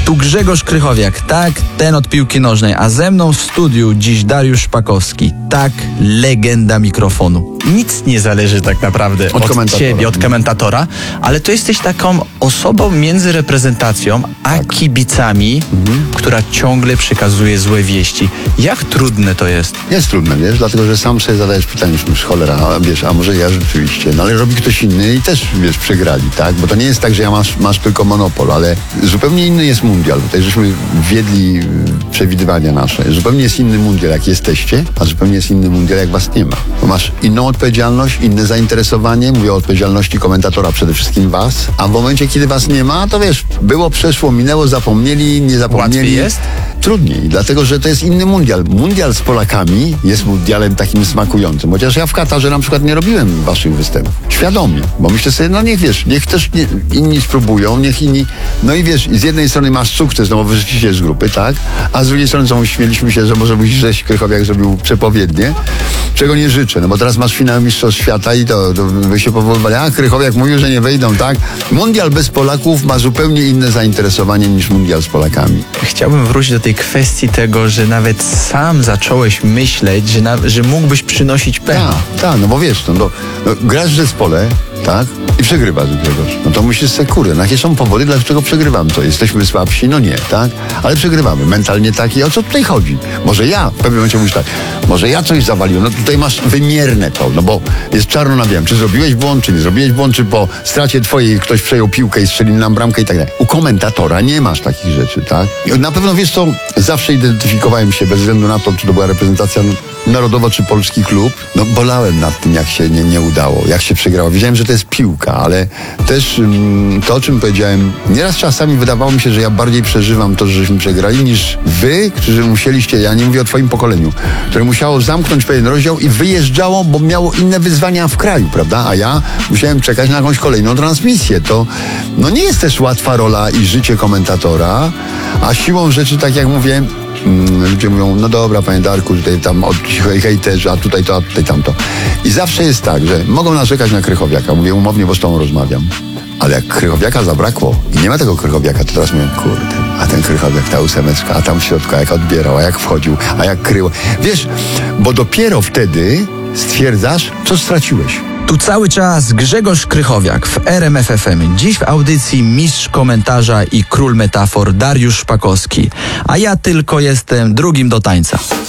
Tu Grzegorz Krychowiak, tak, ten od piłki nożnej, a ze mną w studiu dziś Dariusz Szpakowski, tak, legenda mikrofonu. Nic nie zależy tak naprawdę od ciebie, od komentatora, ale to jesteś taką osobą między reprezentacją a kibicami, która ciągle przekazuje złe wieści. Jak trudne to jest? Jest trudne, wiesz, dlatego, że sam sobie zadajesz pytanie, już cholera, a może ja rzeczywiście, no ale robi ktoś inny i też, wiesz, przegrali, tak? Bo to nie jest tak, że masz tylko monopol, ale zupełnie inny jest mundial. Tutaj żeśmy wiedli przewidywania nasze. Zupełnie jest inny mundial, jak jesteście, a zupełnie jest inny mundial, jak was nie ma. Bo masz inną odpowiedzialność, inne zainteresowanie, mówię o odpowiedzialności komentatora, przede wszystkim was, a w momencie, kiedy was nie ma, to wiesz, było, przeszło, minęło, zapomnieli, nie zapomnieli. Łatwiej jest? Trudniej, dlatego, że to jest inny mundial. Mundial z Polakami jest mundialem takim smakującym. Chociaż ja w Katarze na przykład nie robiłem waszych występów. Świadomie. Bo myślę sobie, no niech wiesz, niech też inni spróbują, niech inni... No i wiesz, z jednej strony masz sukces, no bo wyszliście z grupy, tak? A z drugiej strony śmieliśmy się, że może byś żeś Krychowiak zrobił przepowiednie, czego nie życzę, no bo teraz masz finał Mistrzostw Świata i to wy się powoływali, a Krychowiak mówił, że nie wejdą, tak? Mundial bez Polaków ma zupełnie inne zainteresowanie niż mundial z Polakami. Chciałbym wrócić do tej kwestii tego, że nawet sam zacząłeś myśleć, że mógłbyś przynosić pecha. Tak, no bo wiesz, no, grasz w zespole, tak? I przegrywasz, Grzegorz. No to myślisz sobie, kurde, jakie są powody, dlaczego przegrywamy? To jesteśmy słabsi? No nie, tak? Ale przegrywamy. Mentalnie tak. I o co tutaj chodzi? Może ja, w pewnym momencie mówisz tak, może ja coś zawaliłem. No tutaj masz wymierne to, no bo jest czarno na białym. Czy zrobiłeś błąd, czy nie zrobiłeś błąd, czy po stracie twojej ktoś przejął piłkę i strzelił nam bramkę i tak dalej. U komentatora nie masz takich rzeczy, tak? I na pewno, wiesz co, zawsze identyfikowałem się bez względu na to, czy to była reprezentacja narodowa, czy polski klub. No bolałem nad tym, jak się nie udało, jak się przegrało. Wiedziałem, że to jest piłka, ale też to, o czym powiedziałem, nieraz czasami wydawało mi się, że ja bardziej przeżywam to, żeśmy przegrali, niż wy, którzy musieliście, ja nie mówię o twoim pokoleniu, które musiało zamknąć pewien rozdział i wyjeżdżało, bo miało inne wyzwania w kraju, prawda? A ja musiałem czekać na jakąś kolejną transmisję. To no nie jest też łatwa rola i życie komentatora, a siłą rzeczy, tak jak mówię, ludzie mówią, no dobra, panie Darku, tutaj tam hejterzy, a tutaj to, a tutaj tamto. I zawsze jest tak, że mogą narzekać na Krychowiaka. Mówię umownie, bo z tobą rozmawiam. Ale jak Krychowiaka zabrakło i nie ma tego Krychowiaka, to teraz mówię, kurde, a ten Krychowiak, ta ósemeczka, a tam w środku, a jak odbierał, a jak wchodził, a jak krył. Wiesz, bo dopiero wtedy stwierdzasz, co straciłeś. Tu cały czas Grzegorz Krychowiak w RMF FM. Dziś w audycji mistrz komentarza i król metafor Dariusz Szpakowski. A ja tylko jestem drugim do tańca.